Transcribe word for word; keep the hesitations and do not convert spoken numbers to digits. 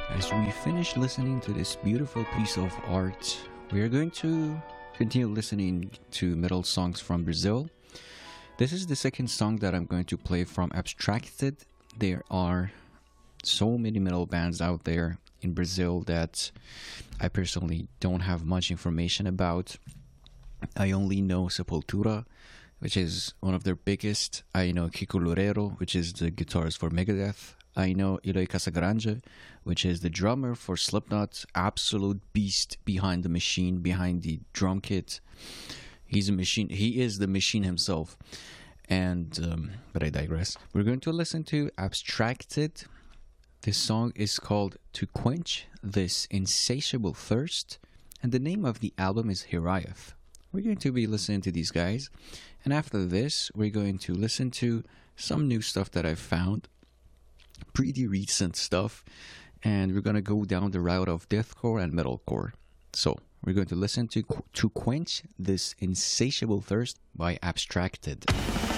As we finish listening to this beautiful piece of art, we are going to continue listening to metal songs from Brazil. This is the second song that I'm going to play from Abstracted. There are so many metal bands out there in Brazil that I personally don't have much information about. I only know Sepultura, which is one of their biggest. I know Kiko Loureiro, which is the guitarist for Megadeth. I know Eloy Casagrande, which is the drummer for Slipknot, absolute beast behind the machine, behind the drum kit. He's a machine. He is the machine himself. And, um, but I digress. We're going to listen to Abstracted. This song is called To Quench This Insatiable Thirst. And the name of the album is Hiraeth. We're going to be listening to these guys. And after this, we're going to listen to some new stuff that I've found. Pretty recent stuff. And we're going to go down the route of deathcore and metalcore. So, we're going to listen to To Quench This Insatiable Thirst by Abstracted.